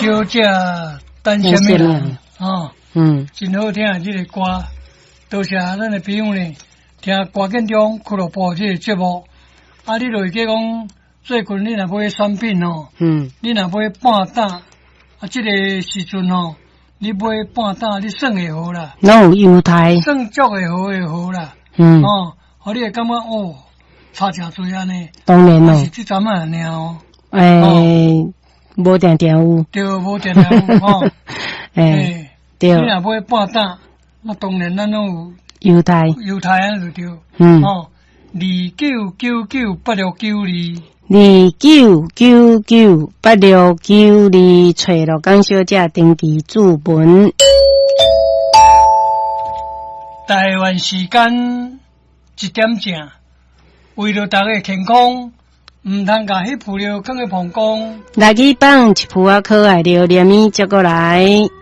小姐等什么人？哦，真好听这个歌。多谢咱的朋友呢，听歌建中俱乐部这个节目。啊，你落去讲，最近你若买产品哦，你若买半打，啊，这个时阵哦，你买半打，你算会好啦。 拢有优待。 算足会好啦。哦，互你会感觉哦，差真多安尼。 当然咯。 是这阵啊，尔哦。 无定定有。 对，无定定有吼。 对。 你若买半打，那当然咱拢有优待安就对。哦，29998692。 29998692，找罗江小姐登记注文。 台湾时间1点正，为了大家健康，唔通甲迄副料放去膀胱。 来去放一副可爱料连面接过来。